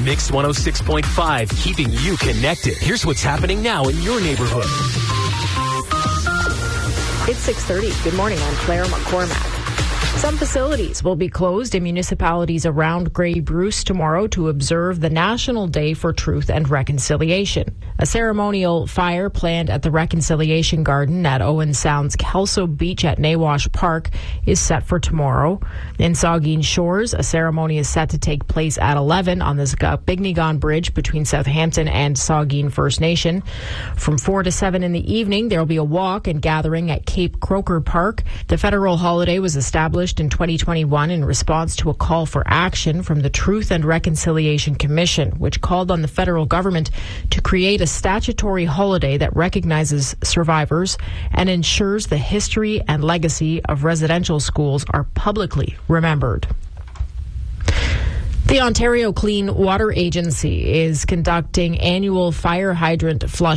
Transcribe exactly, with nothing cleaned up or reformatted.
Mix one oh six point five, keeping you connected. Here's what's happening now in your neighborhood. It's six thirty. Good morning. I'm Claire McCormack. Some facilities will be closed in municipalities around Grey Bruce tomorrow to observe the National Day for Truth and Reconciliation. A ceremonial fire planned at the Reconciliation Garden at Owen Sound's Kelso Beach at Nawash Park is set for tomorrow. In Saugeen Shores, a ceremony is set to take place at eleven on the Bignigon Bridge between Southampton and Saugeen First Nation. From four to seven in the evening, there will be a walk and gathering at Cape Croker Park. The federal holiday was established in twenty twenty-one in response to a call for action from the Truth and Reconciliation Commission, which called on the federal government to create a statutory holiday that recognizes survivors and ensures the history and legacy of residential schools are publicly remembered. The Ontario Clean Water Agency is conducting annual fire hydrant flush